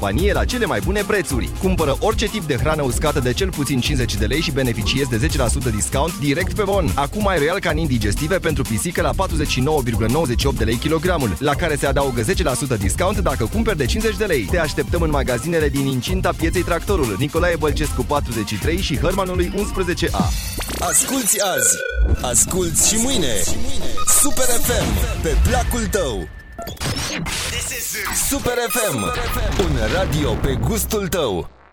companie la cele mai bune prețuri. Cumpără orice tip de hrană uscată de cel puțin 50 de lei și beneficiezi de 10% discount direct pe bon. Acum ai Royal Canin digestive pentru pisică la 49,98 de lei kilogramul, la care se adaugă 10% discount dacă cumperi de 50 de lei. Te așteptăm în magazinele din incinta Pieței Tractorul, Nicolae Bălcescu 43 și Hărmanului 11A. Asculți azi, asculți și mâine. Super FM, pe placul tău. Super FM, un radio pe gustul tău.